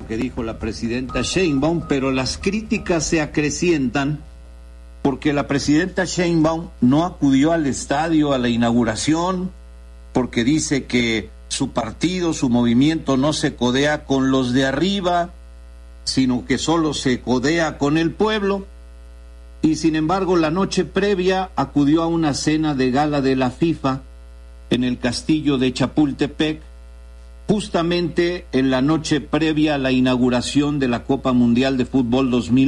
que dijo la presidenta Sheinbaum, pero las críticas se acrecientan porque la presidenta Sheinbaum no acudió al estadio a la inauguración, porque dice que su partido, su movimiento no se codea con los de arriba, sino que solo se codea con el pueblo. Y sin embargo, la noche previa acudió a una cena de gala de la FIFA en el castillo de Chapultepec, justamente en la noche previa a la inauguración de la Copa Mundial de Fútbol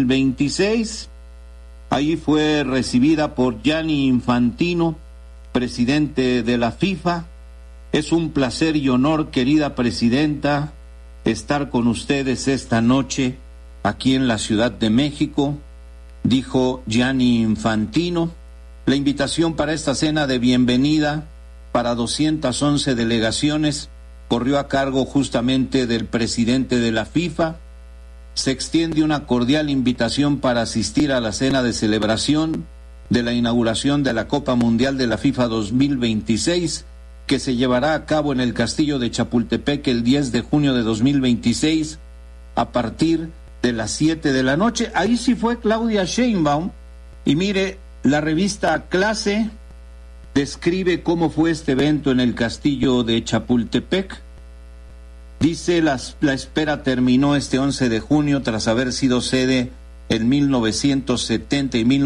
2026. Ahí fue recibida por Gianni Infantino, presidente de la FIFA. Es un placer y honor, querida presidenta, estar con ustedes esta noche aquí en la Ciudad de México, dijo Gianni Infantino. La invitación para esta cena de bienvenida para 211 delegaciones corrió a cargo justamente del presidente de la FIFA. Se extiende una cordial invitación para asistir a la cena de celebración de la inauguración de la Copa Mundial de la FIFA 2026, que se llevará a cabo en el castillo de Chapultepec el 10 de junio de 2026 a partir de las 7 de la noche. Ahí sí fue Claudia Sheinbaum, y mire, la revista Clase describe cómo fue este evento en el castillo de Chapultepec. Dice, la espera terminó este 11 de junio tras haber sido sede en 1970 y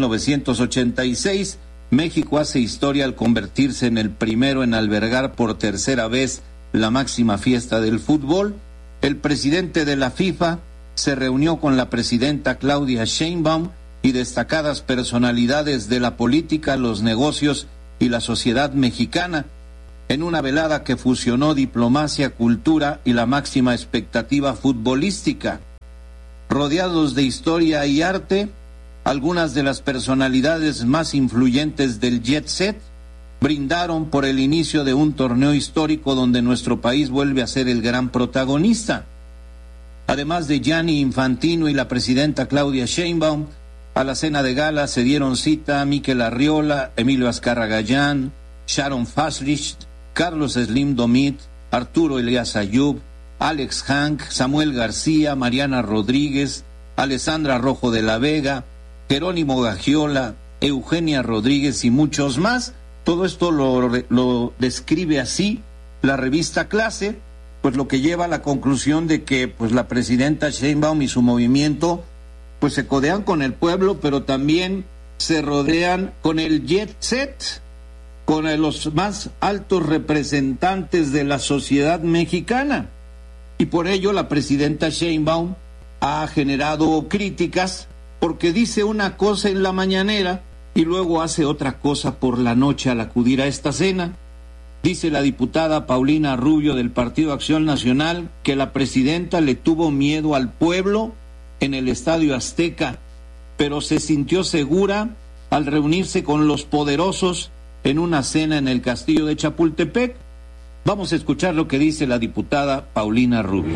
1986. México hace historia al convertirse en el primero en albergar por tercera vez la máxima fiesta del fútbol. El presidente de la FIFA se reunió con la presidenta Claudia Sheinbaum y destacadas personalidades de la política, los negocios y la sociedad mexicana, en una velada que fusionó diplomacia, cultura y la máxima expectativa futbolística. Rodeados de historia y arte, algunas de las personalidades más influyentes del jet set brindaron por el inicio de un torneo histórico donde nuestro país vuelve a ser el gran protagonista. Además de Gianni Infantino y la presidenta Claudia Sheinbaum, a la cena de gala se dieron cita Mikel Arriola, Emilio Azcárraga Gallán, Sharon Fasrich, Carlos Slim Domit, Arturo Elías Ayub, Alex Hank, Samuel García, Mariana Rodríguez, Alessandra Rojo de la Vega, Jerónimo Gagiola, Eugenia Rodríguez y muchos más. Todo esto lo describe así la revista Clase, pues lo que lleva a la conclusión de que pues la presidenta Sheinbaum y su movimiento pues se codean con el pueblo, pero también se rodean con el jet set, con los más altos representantes de la sociedad mexicana. Y por ello la presidenta Sheinbaum ha generado críticas porque dice una cosa en la mañanera y luego hace otra cosa por la noche al acudir a esta cena. Dice la diputada Paulina Rubio del Partido Acción Nacional que la presidenta le tuvo miedo al pueblo en el Estadio Azteca, pero se sintió segura al reunirse con los poderosos en una cena en el castillo de Chapultepec. Vamos a escuchar lo que dice la diputada Paulina Rubio.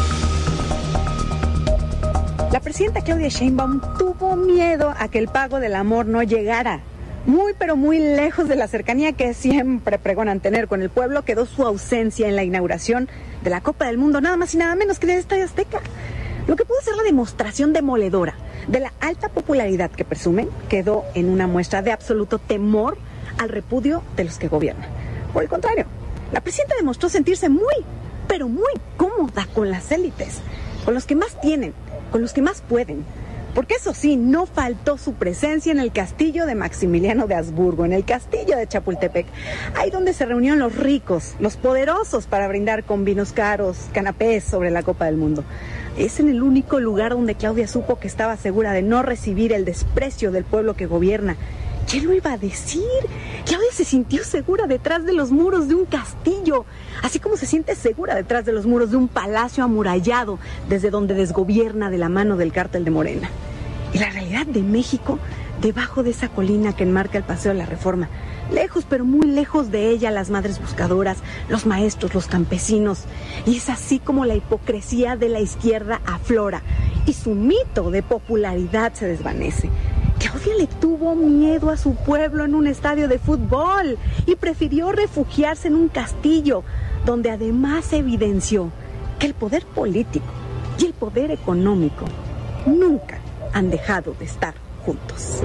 La presidenta Claudia Sheinbaum tuvo miedo a que el pago del amor no llegara. Muy pero muy lejos de la cercanía que siempre pregonan tener con el pueblo, quedó su ausencia en la inauguración de la Copa del Mundo, nada más y nada menos que en el Estadio Azteca. Lo que pudo ser la demostración demoledora de la alta popularidad que presumen, quedó en una muestra de absoluto temor al repudio de los que gobiernan. Por el contrario, la presidenta demostró sentirse muy, pero muy cómoda con las élites, con los que más tienen, con los que más pueden. Porque eso sí, no faltó su presencia en el castillo de Maximiliano de Habsburgo, en el castillo de Chapultepec, ahí donde se reunieron los ricos, los poderosos para brindar con vinos caros, canapés sobre la Copa del Mundo. Es en el único lugar donde Claudia supo que estaba segura de no recibir el desprecio del pueblo que gobierna. ¿Qué lo iba a decir? Claudia se sintió segura detrás de los muros de un castillo, así como se siente segura detrás de los muros de un palacio amurallado, desde donde desgobierna de la mano del cártel de Morena. Y la realidad de México, debajo de esa colina que enmarca el Paseo de la Reforma, lejos, pero muy lejos de ella, las madres buscadoras, los maestros, los campesinos. Y es así como la hipocresía de la izquierda aflora y su mito de popularidad se desvanece. Claudia le tuvo miedo a su pueblo en un estadio de fútbol y prefirió refugiarse en un castillo, donde además se evidenció que el poder político y el poder económico nunca han dejado de estar juntos.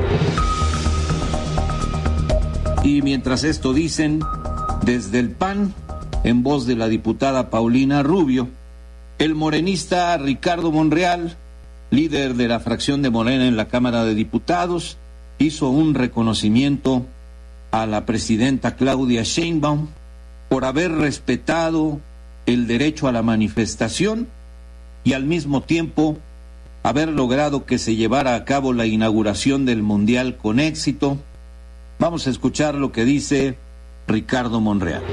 Y mientras esto dicen, desde el PAN, en voz de la diputada Paulina Rubio, el morenista Ricardo Monreal, líder de la fracción de Morena en la Cámara de Diputados, hizo un reconocimiento a la presidenta Claudia Sheinbaum por haber respetado el derecho a la manifestación y al mismo tiempo haber logrado que se llevara a cabo la inauguración del Mundial con éxito. Vamos a escuchar lo que dice Ricardo Monreal.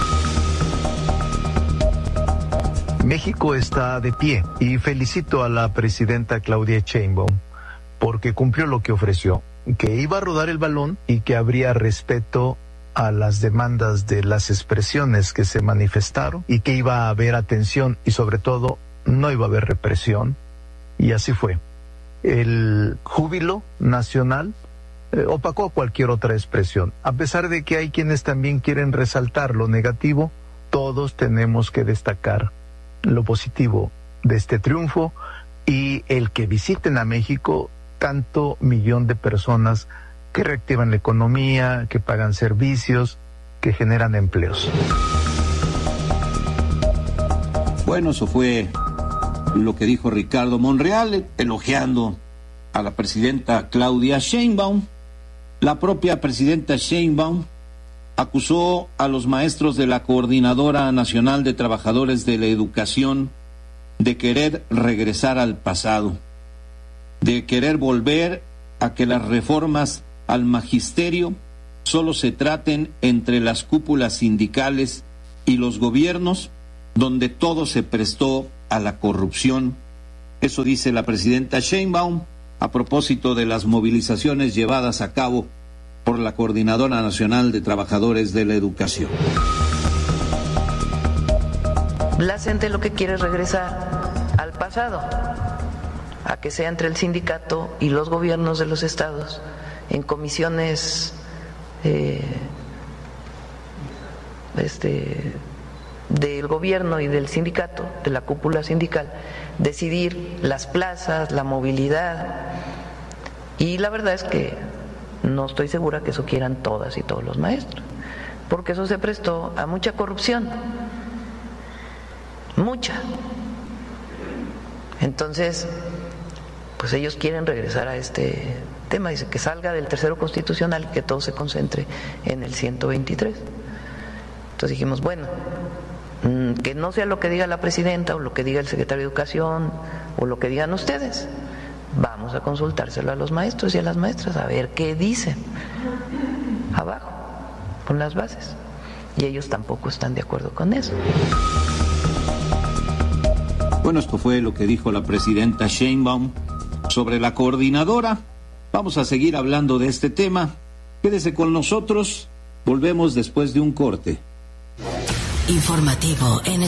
México está de pie y felicito a la presidenta Claudia Sheinbaum porque cumplió lo que ofreció, que iba a rodar el balón y que habría respeto a las demandas de las expresiones que se manifestaron y que iba a haber atención y sobre todo no iba a haber represión, y así fue. El júbilo nacional opacó cualquier otra expresión. A pesar de que hay quienes también quieren resaltar lo negativo, todos tenemos que destacar lo positivo de este triunfo y el que visiten a México tanto millón de personas que reactivan la economía, que pagan servicios, que generan empleos. Bueno, eso fue lo que dijo Ricardo Monreal, elogiando a la presidenta Claudia Sheinbaum. La propia presidenta Sheinbaum acusó a los maestros de la Coordinadora Nacional de Trabajadores de la Educación de querer regresar al pasado, de querer volver a que las reformas al magisterio solo se traten entre las cúpulas sindicales y los gobiernos, donde todo se prestó a la corrupción. Eso dice la presidenta Sheinbaum a propósito de las movilizaciones llevadas a cabo por la Coordinadora Nacional de Trabajadores de la Educación. La gente lo que quiere es regresar al pasado, a que sea entre el sindicato y los gobiernos de los estados, en comisiones del gobierno y del sindicato, de la cúpula sindical, decidir las plazas, la movilidad. Y la verdad es que no estoy segura que eso quieran todas y todos los maestros, porque eso se prestó a mucha corrupción, mucha. Entonces, pues ellos quieren regresar a este tema, dice que salga del tercero constitucional y que todo se concentre en el 123. Entonces dijimos, bueno, que no sea lo que diga la presidenta o lo que diga el secretario de Educación o lo que digan ustedes. Vamos a consultárselo a los maestros y a las maestras, a ver qué dicen abajo, con las bases. Y ellos tampoco están de acuerdo con eso. Bueno, esto fue lo que dijo la presidenta Sheinbaum sobre la coordinadora. Vamos a seguir hablando de este tema. Quédese con nosotros, volvemos después de un corte. Informativo